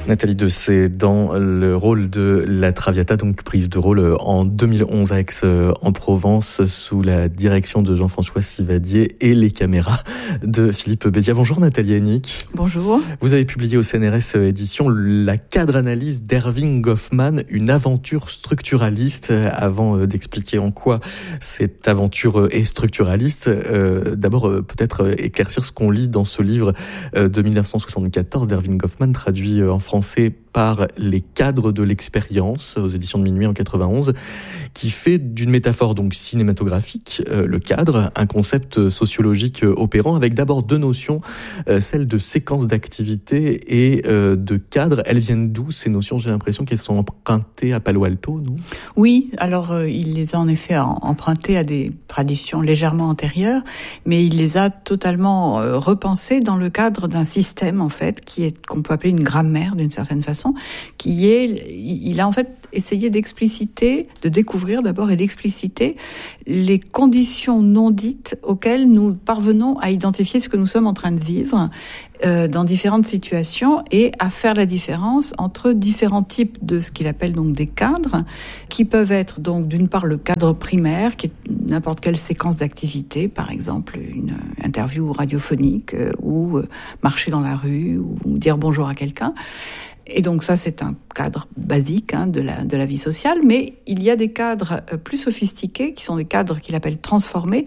Nathalie Dessay dans le rôle de la Traviata, donc prise de rôle en 2011 à Aix-en-Provence sous la direction de Jean-François Sivadier et les caméras de Philippe Béziat. Bonjour Nathalie Hennig. Bonjour. Vous avez publié au CNRS édition la cadre-analyse d'Erving Goffman, une aventure structuraliste. Avant d'expliquer en quoi cette aventure est structuraliste, d'abord peut-être éclaircir ce qu'on lit dans ce livre de 1974 d'Erving Goffman, traduit en français par Les cadres de l'expérience aux éditions de Minuit en 91, qui fait d'une métaphore donc cinématographique, le cadre, un concept sociologique opérant avec d'abord deux notions, celle de séquence d'activité et de cadre. Elles viennent d'où ces notions? J'ai l'impression qu'elles sont empruntées à Palo Alto, non? Oui, alors il les a en effet empruntées à des traditions légèrement antérieures, mais il les a totalement repensées dans le cadre d'un système en fait qu'on peut appeler une grammaire d'une certaine façon, il a en fait essayé d'expliciter, de découvrir d'abord et d'expliciter les conditions non dites auxquelles nous parvenons à identifier ce que nous sommes en train de vivre dans différentes situations et à faire la différence entre différents types de ce qu'il appelle donc des cadres, qui peuvent être donc d'une part le cadre primaire, qui est n'importe quelle séquence d'activité, par exemple une interview radiophonique ou marcher dans la rue ou dire bonjour à quelqu'un. Et donc ça, c'est un cadre basique de la vie sociale, mais il y a des cadres plus sophistiqués, qui sont des cadres qu'il appelle transformés,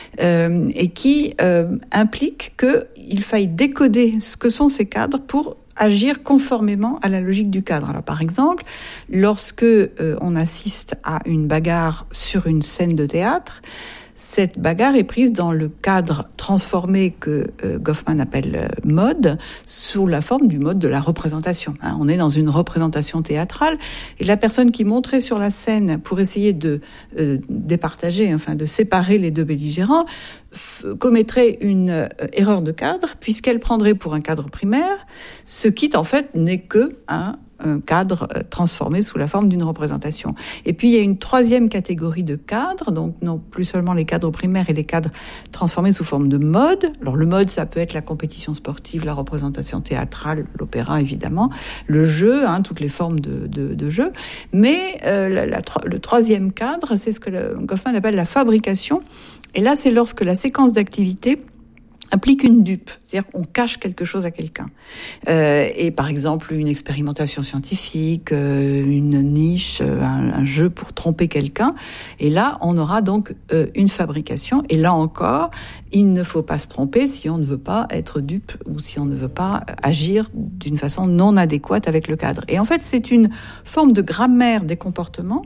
et qui impliquent qu'il faille décoder ce que sont ces cadres pour agir conformément à la logique du cadre. Alors par exemple, lorsque on assiste à une bagarre sur une scène de théâtre, cette bagarre est prise dans le cadre transformé que Goffman appelle mode, sous la forme du mode de la représentation. On est dans une représentation théâtrale, et la personne qui monterait sur la scène pour essayer de départager, de séparer les deux belligérants, commettrait une erreur de cadre, puisqu'elle prendrait pour un cadre primaire, ce qui en fait n'est que un cadre transformé sous la forme d'une représentation. Et puis il y a une troisième catégorie de cadres, donc non plus seulement les cadres primaires et les cadres transformés sous forme de mode. Alors le mode, ça peut être la compétition sportive, la représentation théâtrale, l'opéra évidemment, le jeu, toutes les formes de jeu. Mais le troisième cadre, c'est ce que Goffman appelle la fabrication. Et là, c'est lorsque la séquence d'activité implique une dupe, c'est-à-dire qu'on cache quelque chose à quelqu'un. Et par exemple, une expérimentation scientifique, une niche, un jeu pour tromper quelqu'un. Et là, on aura donc une fabrication. Et là encore, il ne faut pas se tromper si on ne veut pas être dupe ou si on ne veut pas agir d'une façon non adéquate avec le cadre. Et en fait, c'est une forme de grammaire des comportements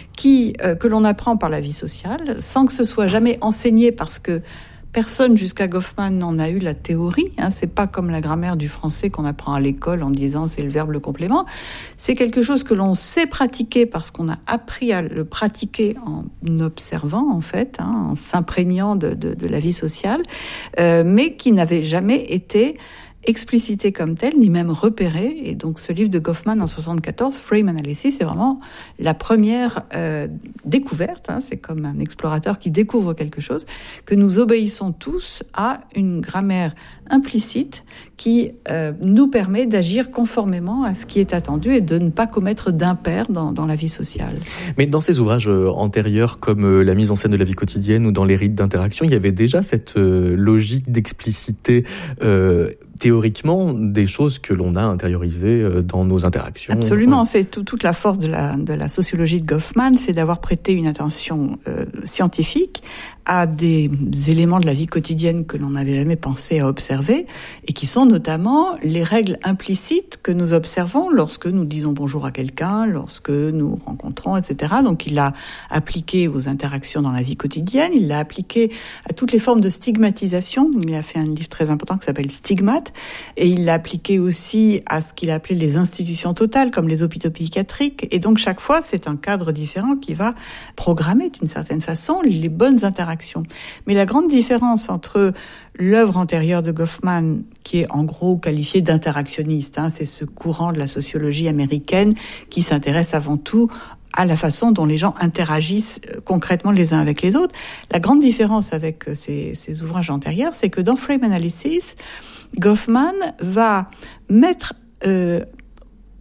que l'on apprend par la vie sociale, sans que ce soit jamais enseigné, parce que personne jusqu'à Goffman n'en a eu la théorie. C'est pas comme la grammaire du français qu'on apprend à l'école en disant c'est le verbe, le complément. C'est quelque chose que l'on sait pratiquer parce qu'on a appris à le pratiquer en observant, en fait, en s'imprégnant de la vie sociale, mais qui n'avait jamais été explicité comme tel, ni même repéré. Et donc ce livre de Goffman en 74, Frame Analysis, c'est vraiment la première découverte. C'est comme un explorateur qui découvre quelque chose, que nous obéissons tous à une grammaire implicite qui nous permet d'agir conformément à ce qui est attendu et de ne pas commettre d'impair dans la vie sociale. Mais dans ces ouvrages antérieurs, comme la mise en scène de la vie quotidienne ou dans les rites d'interaction, il y avait déjà cette logique d'expliciter théoriquement des choses que l'on a intériorisées dans nos interactions. Absolument, ouais. C'est toute la force de la sociologie de Goffman, c'est d'avoir prêté une attention scientifique à des éléments de la vie quotidienne que l'on n'avait jamais pensé à observer, et qui sont notamment les règles implicites que nous observons lorsque nous disons bonjour à quelqu'un, lorsque nous rencontrons, etc. Donc il l'a appliqué aux interactions dans la vie quotidienne, il l'a appliqué à toutes les formes de stigmatisation. Il a fait un livre très important qui s'appelle Stigmate, et il l'a appliqué aussi à ce qu'il a appelé les institutions totales, comme les hôpitaux psychiatriques. Et donc chaque fois, c'est un cadre différent qui va programmer d'une certaine façon les bonnes interactions. Mais la grande différence entre l'œuvre antérieure de Goffman, qui est en gros qualifiée d'interactionniste, c'est ce courant de la sociologie américaine qui s'intéresse avant tout à la façon dont les gens interagissent concrètement les uns avec les autres. La grande différence avec ces ouvrages antérieurs, c'est que dans Frame Analysis, Goffman va mettre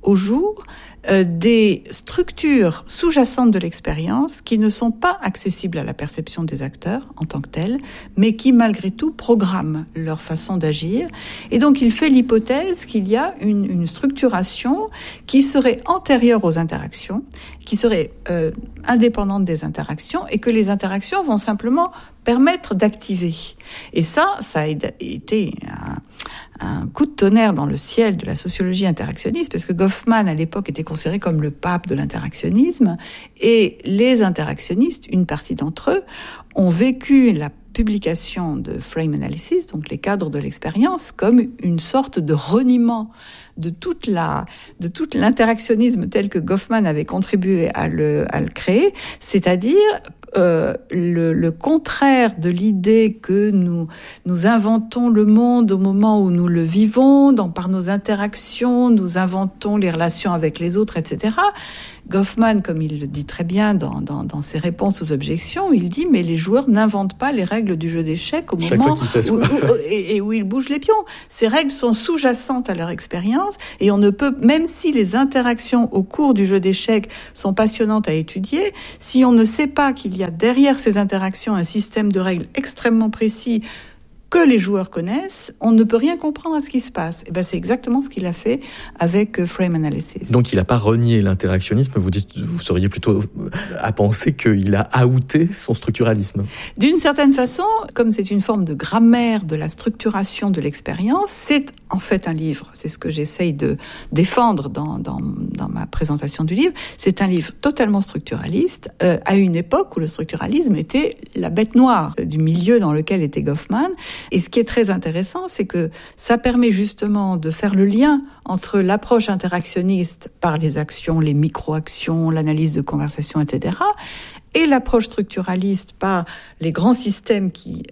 au jour des structures sous-jacentes de l'expérience qui ne sont pas accessibles à la perception des acteurs en tant que tels, mais qui malgré tout programment leur façon d'agir. Et donc il fait l'hypothèse qu'il y a une structuration qui serait antérieure aux interactions, qui serait indépendante des interactions, et que les interactions vont simplement permettre d'activer. Et ça a été un coup de tonnerre dans le ciel de la sociologie interactionniste, parce que Goffman, à l'époque, était considéré comme le pape de l'interactionnisme, et les interactionnistes, une partie d'entre eux, ont vécu la publication de Frame Analysis, donc les cadres de l'expérience, comme une sorte de reniement de tout l'interactionnisme tel que Goffman avait contribué à le créer, c'est-à-dire le contraire de l'idée que nous inventons le monde au moment où nous le vivons, par nos interactions, nous inventons les relations avec les autres, etc. Goffman, comme il le dit très bien dans ses réponses aux objections, il dit mais les joueurs n'inventent pas les règles du jeu d'échecs au moment où ils bougent les pions. Ces règles sont sous-jacentes à leur expérience et on ne peut, même si les interactions au cours du jeu d'échecs sont passionnantes à étudier, si on ne sait pas qu'il y a derrière ces interactions un système de règles extrêmement précis que les joueurs connaissent, on ne peut rien comprendre à ce qui se passe. Et c'est exactement ce qu'il a fait avec Frame Analysis. Donc il n'a pas renié l'interactionnisme, vous seriez plutôt à penser qu'il a outé son structuralisme. D'une certaine façon, comme c'est une forme de grammaire de la structuration de l'expérience, c'est en fait un livre, c'est ce que j'essaye de défendre dans ma présentation du livre, c'est un livre totalement structuraliste, à une époque où le structuralisme était la bête noire du milieu dans lequel était Goffman. Et ce qui est très intéressant, c'est que ça permet justement de faire le lien entre l'approche interactionniste par les actions, les micro-actions, l'analyse de conversation, etc., et l'approche structuraliste par les grands systèmes qui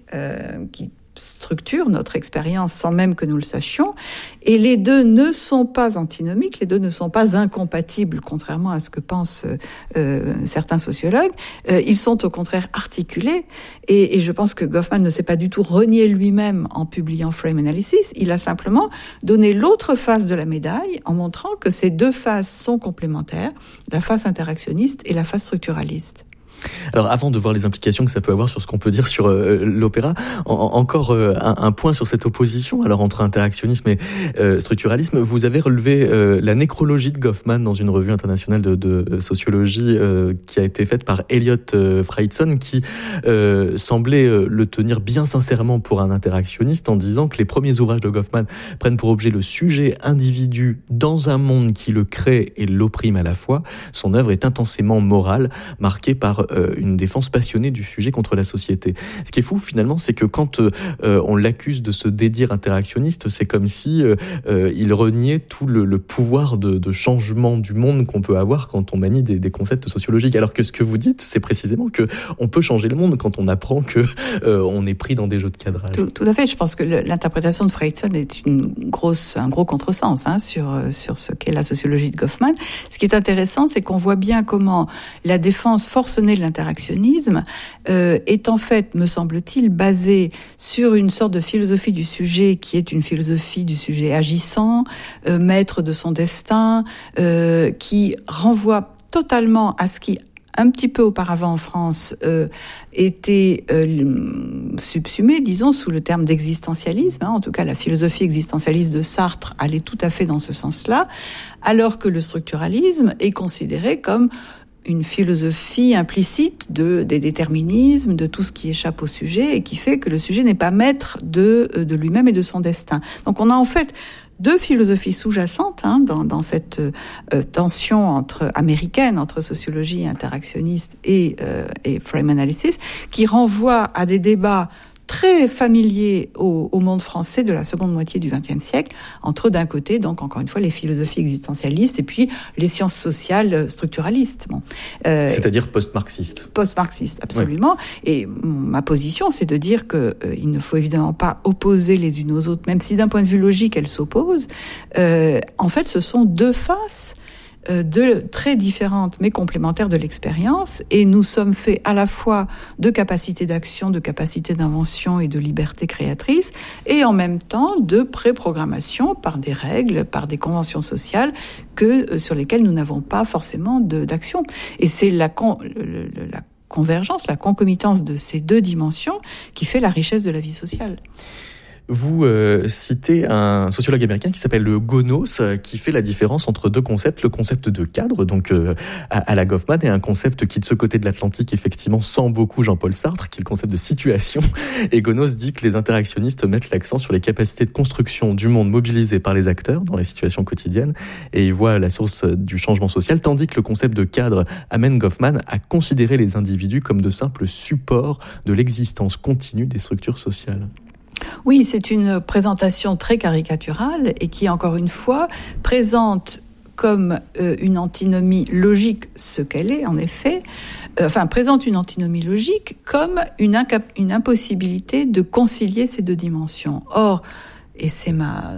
structurent notre expérience sans même que nous le sachions. Et les deux ne sont pas antinomiques, les deux ne sont pas incompatibles, contrairement à ce que pensent certains sociologues. Ils sont au contraire articulés. Et je pense que Goffman ne s'est pas du tout renié lui-même en publiant Frame Analysis. Il a simplement donné l'autre face de la médaille en montrant que ces deux faces sont complémentaires, la face interactionniste et la face structuraliste. Alors avant de voir les implications que ça peut avoir sur ce qu'on peut dire sur l'opéra, encore un point sur cette opposition alors entre interactionnisme et structuralisme. Vous avez relevé la nécrologie de Goffman dans une revue internationale de sociologie qui a été faite par Elliot Freidson, qui semblait le tenir bien sincèrement pour un interactionniste en disant que les premiers ouvrages de Goffman prennent pour objet le sujet individu dans un monde qui le crée et l'opprime à la fois. Son œuvre est intensément morale, marquée par une défense passionnée du sujet contre la société. Ce qui est fou finalement, c'est que quand on l'accuse de se dédire interactionniste, c'est comme si il reniait tout le pouvoir de changement du monde qu'on peut avoir quand on manie des concepts sociologiques. Alors que ce que vous dites, c'est précisément que on peut changer le monde quand on apprend que on est pris dans des jeux de cadrage. Tout à fait. Je pense que l'interprétation de Freidson est un gros contresens sur ce qu'est la sociologie de Goffman. Ce qui est intéressant, c'est qu'on voit bien comment la défense forcenée de l'interactionnisme est en fait, me semble-t-il, basée sur une sorte de philosophie du sujet qui est une philosophie du sujet agissant, maître de son destin, qui renvoie totalement à ce qui un petit peu auparavant en France était subsumé, disons, sous le terme d'existentialisme. En tout cas, la philosophie existentialiste de Sartre allait tout à fait dans ce sens-là, alors que le structuralisme est considéré comme une philosophie implicite des déterminismes, de tout ce qui échappe au sujet et qui fait que le sujet n'est pas maître de lui-même et de son destin. Donc on a en fait deux philosophies sous-jacentes dans cette tension américaine entre sociologie interactionniste et frame analysis, qui renvoie à des débats très familier au monde français de la seconde moitié du XXe siècle, entre d'un côté, donc encore une fois, les philosophies existentialistes et puis les sciences sociales structuralistes. C'est-à-dire post-marxistes. Post-marxistes, absolument. Ouais. Et ma position, c'est de dire que il ne faut évidemment pas opposer les unes aux autres, même si d'un point de vue logique, elles s'opposent. En fait, ce sont deux faces très différentes mais complémentaires de l'expérience, et nous sommes faits à la fois de capacité d'action, de capacité d'invention et de liberté créatrice, et en même temps de préprogrammation par des règles, par des conventions sociales sur lesquelles nous n'avons pas forcément d'action. Et c'est la convergence, la concomitance de ces deux dimensions qui fait la richesse de la vie sociale. Vous citez un sociologue américain qui s'appelle Gonos, qui fait la différence entre deux concepts, le concept de cadre, donc à la Goffman, et un concept qui, de ce côté de l'Atlantique, effectivement, sent beaucoup Jean-Paul Sartre, qui est le concept de situation. Et Gonos dit que les interactionnistes mettent l'accent sur les capacités de construction du monde mobilisées par les acteurs dans les situations quotidiennes, et ils voient la source du changement social, tandis que le concept de cadre amène Goffman à considérer les individus comme de simples supports de l'existence continue des structures sociales. Oui, c'est une présentation très caricaturale et qui, encore une fois, présente comme une antinomie logique ce qu'elle est, en effet, présente une antinomie logique comme une impossibilité de concilier ces deux dimensions. Or, et c'est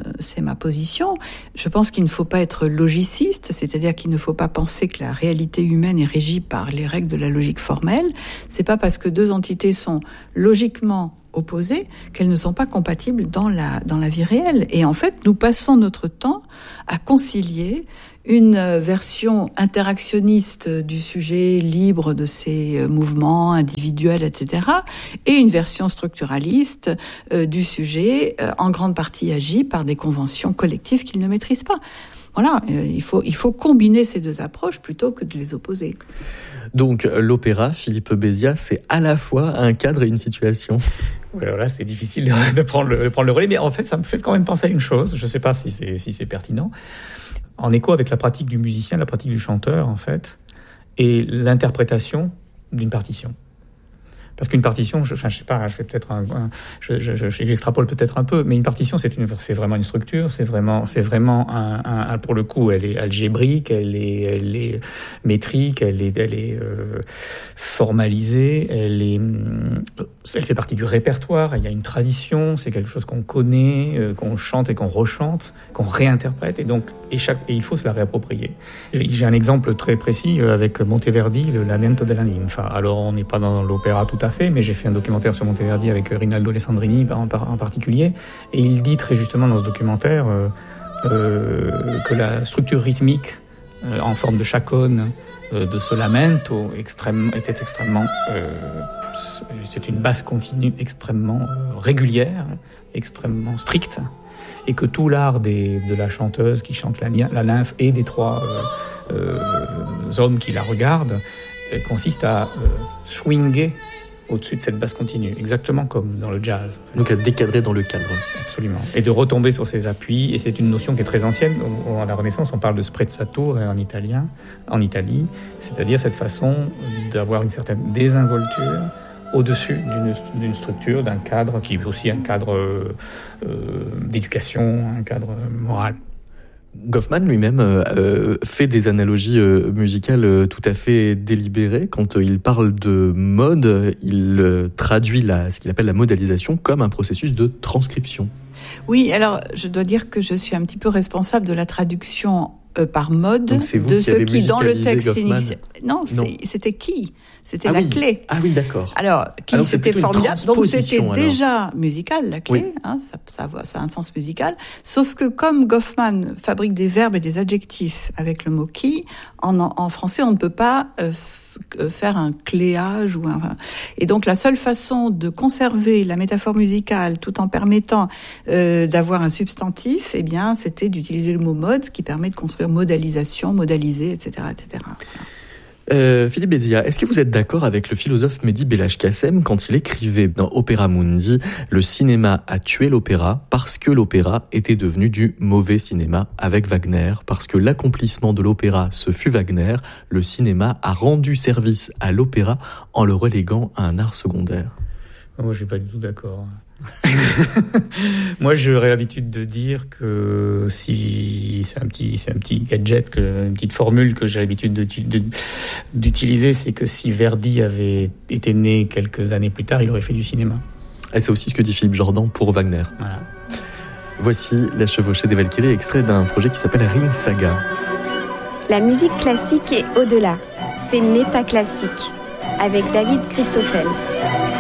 ma position, je pense qu'il ne faut pas être logiciste, c'est-à-dire qu'il ne faut pas penser que la réalité humaine est régie par les règles de la logique formelle. C'est pas parce que deux entités sont logiquement opposées qu'elles ne sont pas compatibles dans la vie réelle. Et en fait, nous passons notre temps à concilier une version interactionniste du sujet libre de ses mouvements individuels, etc., et une version structuraliste du sujet en grande partie agi par des conventions collectives qu'il ne maîtrise pas. Voilà, il faut combiner ces deux approches plutôt que de les opposer. Donc l'opéra, Philippe Béziat, c'est à la fois un cadre et une situation. Oui, alors là, c'est difficile de prendre le relais, mais en fait, ça me fait quand même penser à une chose, je ne sais pas si c'est pertinent, en écho avec la pratique du musicien, la pratique du chanteur, en fait, et l'interprétation d'une partition. Parce qu'une partition, je sais pas, je fais peut-être j'extrapole peut-être un peu, mais une partition, c'est vraiment une structure, c'est vraiment un pour le coup, elle est algébrique, elle est métrique, elle est formalisée, elle fait partie du répertoire, il y a une tradition, c'est quelque chose qu'on connaît, qu'on chante et qu'on rechante, qu'on réinterprète, et il faut se la réapproprier. J'ai un exemple très précis avec Monteverdi, le Lamento della Ninfa. Alors, on n'est pas dans l'opéra tout à fait, mais j'ai fait un documentaire sur Monteverdi avec Rinaldo Alessandrini en particulier, et il dit très justement dans ce documentaire que la structure rythmique en forme de chaconne de ce lamento était extrêmement c'est une basse continue extrêmement régulière, extrêmement stricte, et que tout l'art de la chanteuse qui chante la nymphe et des trois hommes qui la regardent consiste à swinger au-dessus de cette basse continue, exactement comme dans le jazz. Donc à décadrer dans le cadre. Absolument. Et de retomber sur ses appuis, et c'est une notion qui est très ancienne. À la Renaissance, on parle de sprezzatura en Italie, c'est-à-dire cette façon d'avoir une certaine désinvolture au-dessus d'une structure, d'un cadre qui est aussi un cadre d'éducation, un cadre moral. Goffman lui-même fait des analogies musicales tout à fait délibérées. Quand il parle de mode, il traduit ce qu'il appelle la modalisation comme un processus de transcription. Oui, alors je dois dire que je suis un petit peu responsable de la traduction par mode de ce qui dans le texte initial. Non, c'était qui ? C'était la clé. Ah oui, d'accord. Alors, c'était formidable. Donc c'était déjà musical, la clé. Oui. Ça a un sens musical. Sauf que comme Goffman fabrique des verbes et des adjectifs avec le mot qui, en français, on ne peut pas faire un cléage et donc la seule façon de conserver la métaphore musicale tout en permettant d'avoir un substantif, eh bien, c'était d'utiliser le mot mode, ce qui permet de construire modalisation, modaliser, etc., etc. Philippe Béziat, est-ce que vous êtes d'accord avec le philosophe Mehdi Belhaj-Kassem quand il écrivait dans Opera Mundi « Le cinéma a tué l'opéra parce que l'opéra était devenu du mauvais cinéma avec Wagner, parce que l'accomplissement de l'opéra, ce fut Wagner, le cinéma a rendu service à l'opéra en le reléguant à un art secondaire ». Moi, je suis pas du tout d'accord. Moi, j'aurais l'habitude de dire que si c'est un petit gadget, une petite formule que j'ai l'habitude d'utiliser, c'est que si Verdi avait été né quelques années plus tard, il aurait fait du cinéma. Et c'est aussi ce que dit Philippe Jordan pour Wagner. Voilà. Voici La Chevauchée des Valkyries, extrait d'un projet qui s'appelle Ring Saga. La musique classique est au-delà. C'est métaclassique avec David Christoffel.